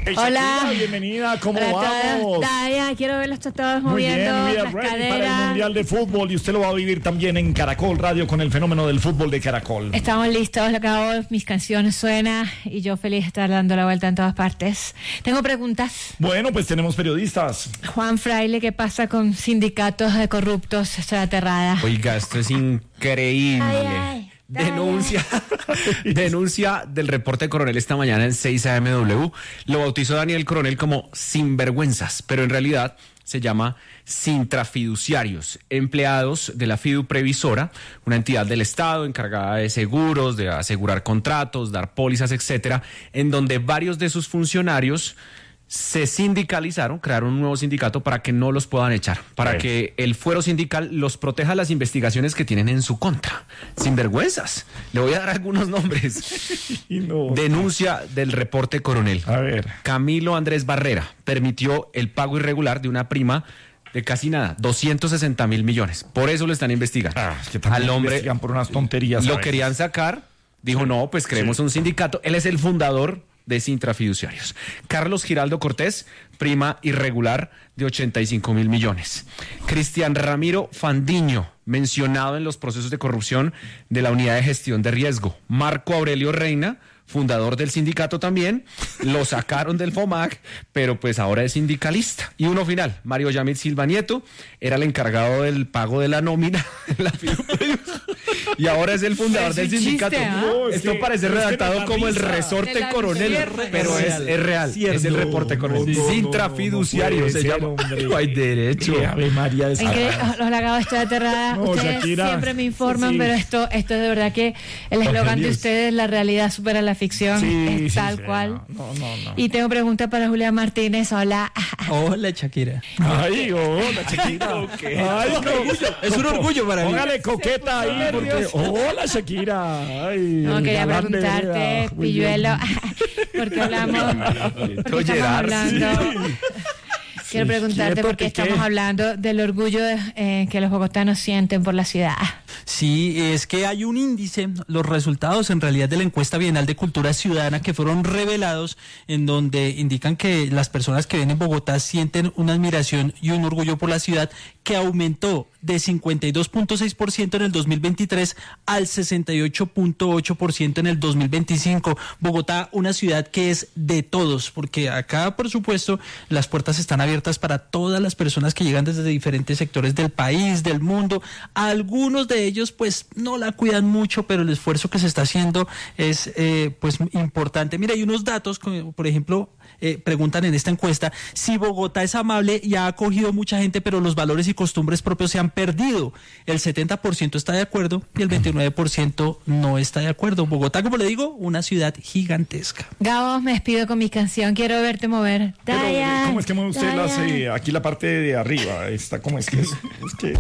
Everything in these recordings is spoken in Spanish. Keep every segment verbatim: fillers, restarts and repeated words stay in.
Hey, Hola. Shakira, bienvenida, ¿cómo Hola a vamos? todos. Daya, quiero verlos todos Muy bien, moviendo muy bien, las ready para el caderas. Mundial de Fútbol y usted lo va a vivir también en Caracol Radio con el fenómeno del fútbol de Caracol. Estamos listos, lo que hago, mis canciones suenan y yo feliz de estar dando la vuelta en todas partes. Tengo preguntas. Bueno, pues tenemos periodistas. Juan Fraile, ¿qué pasa con sindicatos de corruptos? Estoy aterrada. Oiga, esto es increíble. Ay, ay. Denuncia, denuncia del reporte de Coronel esta mañana en seis A M W. Lo bautizó Daniel Coronel como sinvergüenzas, pero en realidad se llama sintrafiduciarios, empleados de la Fidu Previsora, una entidad del Estado encargada de seguros, de asegurar contratos, dar pólizas, etcétera, en donde varios de sus funcionarios se sindicalizaron, crearon un nuevo sindicato para que no los puedan echar, para Pues. que el fuero sindical los proteja las investigaciones que tienen en su contra. Sinvergüenzas. Le voy a dar algunos nombres. Y no. Denuncia del reporte Coronel. A ver. Camilo Andrés Barrera permitió el pago irregular de una prima de casi nada, doscientos sesenta mil millones. Por eso lo están investigando. Ah, es que también Al hombre investigan por unas tonterías. lo ¿sabes? querían sacar, dijo no, pues creemos Sí. un sindicato. Él es el fundador de Sintrafiduciarios. Carlos Giraldo Cortés, prima irregular de ochenta y cinco mil millones. Cristian Ramiro Fandiño, mencionado en los procesos de corrupción de la Unidad de Gestión de Riesgo. Marco Aurelio Reina, fundador del sindicato también, lo sacaron del FOMAC, pero pues ahora es sindicalista. Y uno final, Mario Yamil Silva Nieto, era el encargado del pago de la nómina en la Fidu y ahora es el fundador Es del un chiste, sindicato. ¿ah? No, es Esto que- parece pero es que redactado me da como el risa. resorte De la Coronel, cierre. pero es, es real, es el reporte Coronel. No, no, no, Sintrafiduciario no se puede ser, llama. hombre. No hay derecho. Qué Ave María de Increíble, Sara. los lagados, estoy aterrada. No, Ustedes Shakira. siempre me informan, Sí. pero esto, esto es de verdad que el eslogan de Evangelios. ustedes, la realidad supera la ficción, Sí, es sí, tal sí, cual. no, no, no. Y tengo pregunta para Julián Martínez. Hola. Hola, Shakira. Ay, hola, Shakira. Ay, no. Es un orgullo para mí. Póngale coqueta ahí, porque... Hola, Shakira. Ay, No, el quería galán de preguntarte, Vereda. Muy bien. Pilluelo, porque hablamos, porque estamos Gerard, hablando, quiero preguntarte quieto, porque Piqué. estamos hablando del orgullo eh, que los bogotanos sienten por la ciudad. Sí, es que hay un índice, los resultados en realidad de la encuesta bienal de cultura ciudadana que fueron revelados en donde indican que las personas que viven en Bogotá sienten una admiración y un orgullo por la ciudad que aumentó de cincuenta y dos punto seis por ciento en el dos mil veintitrés al sesenta y ocho punto ocho por ciento en el dos mil veinticinco. Bogotá, una ciudad que es de todos, porque acá, por supuesto, las puertas están abiertas para todas las personas que llegan desde diferentes sectores del país, del mundo. Algunos de ellos, pues, no la cuidan mucho, pero el esfuerzo que se está haciendo es, eh, pues, importante. Mira, hay unos datos, como, por ejemplo, eh, preguntan en esta encuesta si Bogotá es amable y ha acogido mucha gente, pero los valores y costumbres propios se han perdido. El setenta por ciento está de acuerdo y el veintinueve por ciento no está de acuerdo. Bogotá, como le digo, una ciudad gigantesca. Gabo, me despido con mi canción, quiero verte mover. Pero, Daya, ¿cómo es que mueve usted Daya. las, eh, aquí la parte de arriba? Está, ¿cómo es que es? Es que...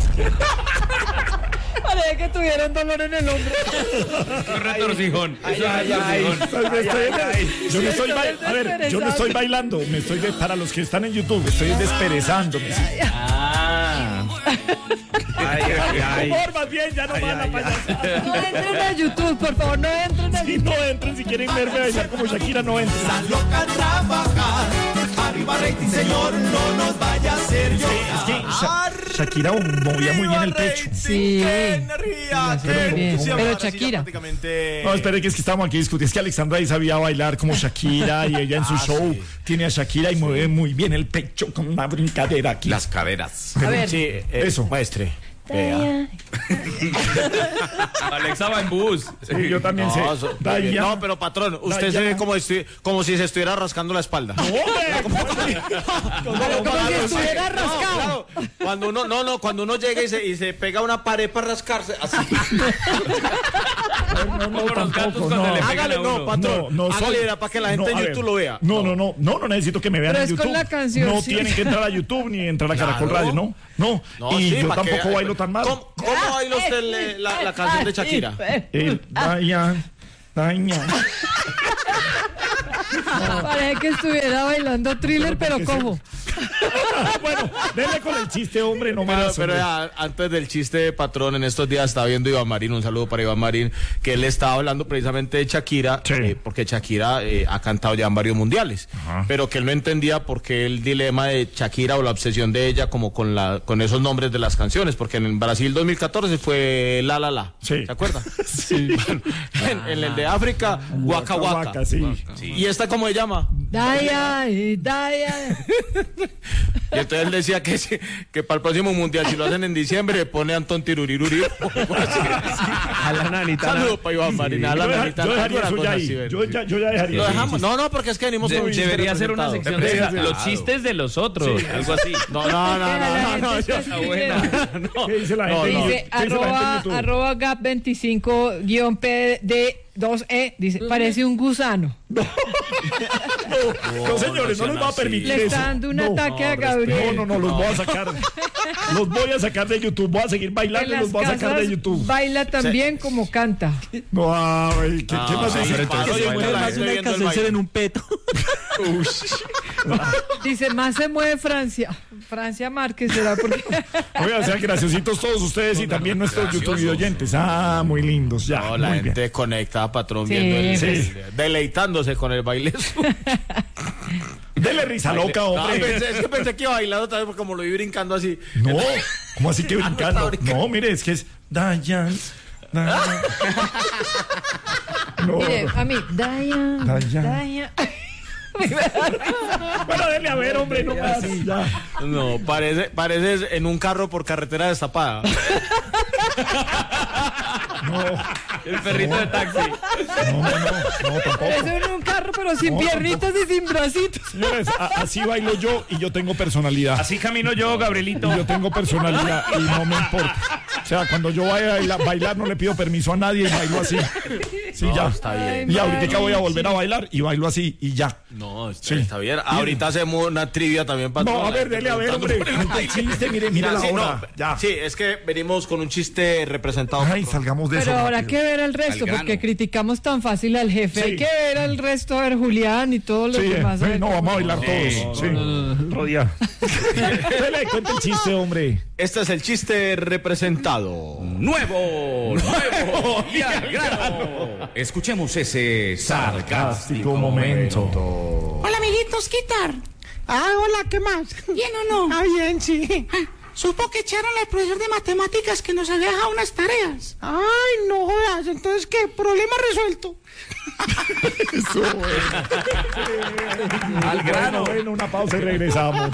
Parece que tuvieron dolor en el hombro. Un retorcijón. Ay, ay, ay. Me estoy- Yo no estoy bailando. A ver, yo no estoy bailando. Me estoy de- para los que están en YouTube, estoy desperezándome. Sí. Ah. Ay, ay, ay. Por favor, más bien, ya no van a payasar. No entren a YouTube, por favor, no entren a Si YouTube. no entren, si quieren verme bailar como Shakira, no entren. Está loca a trabajar. Arriba rating, señor, no nos vaya a hacer llorar. Es que Sha- Shakira movía muy bien el pecho. Sí. ¡Qué energía! Pero ¡Qué bien. emoción! Pero Ahora sí ya Shakira. prácticamente- No, espere que es que estamos aquí discutiendo. Es que Alexandra ahí sabía bailar como Shakira y ella en su Ah, show sí. tiene a Shakira y mueve muy bien el pecho con una brincadera aquí. Las caderas. A ver. Sí, eh, Eso. Muestre. Daya. Alexa va en bus. Sí, yo también sé. No, so- Daya. no, pero patrón, usted Daya. se ve como, estu- como si se estuviera rascando la espalda. ¡Hombre! Como si estuviera No, rascado. claro. Cuando uno, no, no, cuando uno llega y se, y se pega a una pared para rascarse, así. No, no, Como los gatos tampoco, cuando no. le pegan Hágale, a uno. no, patrón. No, no soy- Hágale, era para que la gente no, a en ver. YouTube lo vea. No, no, no, no, no necesito que me vean Pero en es con YouTube. la canción, no sí. tienen que entrar a YouTube ni entrar a Caracol Claro. Radio, no, no. No, y sí, yo para que- tampoco bailo tan mal. ¿Cómo, cómo baila usted le- la, la canción de Shakira? El Daya, Daya. Parece que estuviera bailando thriller, pero que cojo. Bueno, denle con el chiste, hombre, no Pero, más. pero ya, antes del chiste, patrón, en estos días estaba viendo Iván Marín, un saludo para Iván Marín, que él estaba hablando precisamente de Shakira, Sí. eh, porque Shakira eh, ha cantado ya en varios mundiales, Ajá. pero que él no entendía por qué el dilema de Shakira o la obsesión de ella como con la con esos nombres de las canciones, porque en el Brasil dos mil catorce fue La La La, Sí. ¿se acuerda? Sí. Bueno, en, en el de África, Waka Waka. Waka, sí. ¿Y esta cómo se llama? Daya, y Daya. Y entonces él decía que, si- que para el próximo mundial, si lo hacen en diciembre, pone Antón Tiruriruri. A la nanita. Saludos para Iván Marín, a la Yo, deja- nanita. yo dejaría alguna eso cosa ya así, ahí. ¿verdad? Yo ya, yo ya dejaría Lo eso. dejamos. No, no, porque es que venimos De- con un chiste debería ser una sección de representado. los chistes de los otros, algo así. No, no, no, no, no, no, yo- Está escribiendo. no. ¿Qué dice la No, gente? no. Dice ¿Qué dice la gente en arroba, YouTube? arroba gap veinticinco guión P D dos E. Dice, parece un gusano. No, señores, no no les va a sean permitir Le eso. está dando un No. ataque a No, Gabriel. no, no, los voy a sacar. Los voy a sacar de YouTube. Voy a seguir En bailando y las los voy a sacar de casas YouTube. baila también como canta. No, ay, ¿qué, ¿qué más sí, dice? pero Entonces, entonces, bueno, bueno, Más la una gente viendo el canción baile. en un peto. Dice, más se mueve Francia. Francia Márquez, ¿será? Porque Oigan, sean graciositos todos ustedes y también nuestros YouTube oyentes. Ah, muy lindos, ya. No, la muy bien. gente conectada, patrón, Sí, viendo el, sí. el- deleitándose con el baile. Dele risa loca, No, hombre. pensé, es que pensé que iba bailando otra vez, porque como lo vi brincando así. No, ¿cómo así que brincando? brincando. No, mire, es que es Dayan. Dayan. No. mire, a mí, Daya, Daya. Daya. Bueno, dele a ver, hombre, no más. Ya. No, parece, parece en un carro por carretera destapada. No, El perrito de taxi. no, no, no, no, tampoco. Eso en un carro, pero sin No, piernitas y sin bracitos. Señores, a- así bailo yo y yo tengo personalidad. Así camino yo, Gabrielito. Y yo tengo personalidad y no me importa. O sea, cuando yo vaya a bailar, bailar no le pido permiso a nadie y bailo así. Sí, ya. está bien. Y ahorita voy a volver a bailar y bailo así y ya. No, está, Sí. está bien. Ahorita hacemos una trivia también, patrón. No, a ver, dele a ver, hombre. Cuenta el chiste, mire, mire Ya, la sí, hora. no, Ya. sí, es que venimos con un chiste representado. Ay, salgamos de Pero eso. habrá rápido. que ver al resto, Al grano. porque criticamos tan fácil al jefe. Sí. Hay que ver al resto, a ver Julián y todos los Sí, demás. eh, a ver no, cómo- vamos a bailar todos. Sí. Otro día. Dele, cuenta el chiste, hombre. Este es el chiste representado. Nuevo, nuevo y al grano. Escuchemos ese sarcástico momento. Hola, amiguitos, ¿qué tal? Ah, hola, ¿qué más? ¿Bien o no? Ah, bien, sí. Ah, supo que echaron al profesor de matemáticas que nos había dejado unas tareas. Ay, no jodas, entonces, ¿qué? Problema resuelto. Eso, Al grano. Bueno, bueno, una pausa y regresamos.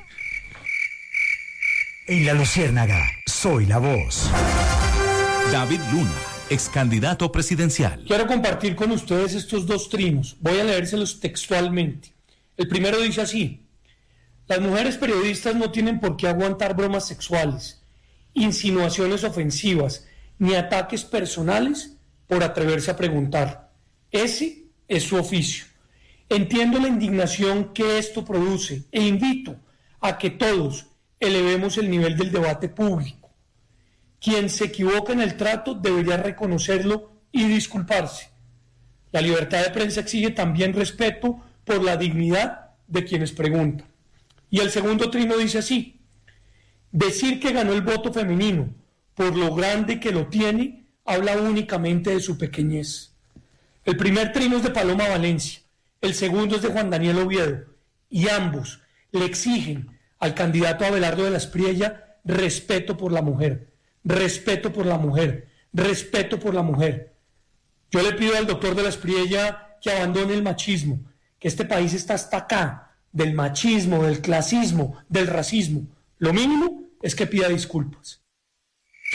En La Luciérnaga, soy la voz. David Luna, ex candidato presidencial. Quiero compartir con ustedes estos dos trinos. Voy a leérselos textualmente. El primero dice así: las mujeres periodistas no tienen por qué aguantar bromas sexuales, insinuaciones ofensivas, ni ataques personales por atreverse a preguntar. Ese es su oficio. Entiendo la indignación que esto produce e invito a que todos elevemos el nivel del debate público. Quien se equivoca en el trato debería reconocerlo y disculparse. La libertad de prensa exige también respeto por la dignidad de quienes preguntan. Y el segundo trino dice así: decir que ganó el voto femenino por lo grande que lo tiene habla únicamente de su pequeñez. El primer trino es de Paloma Valencia, el segundo es de Juan Daniel Oviedo, y ambos le exigen al candidato Abelardo de la Espriella respeto por la mujer, respeto por la mujer, respeto por la mujer. Yo le pido al doctor de la Espriella que abandone el machismo, que este país está hasta acá del machismo, del clasismo, del racismo. Lo mínimo es que pida disculpas.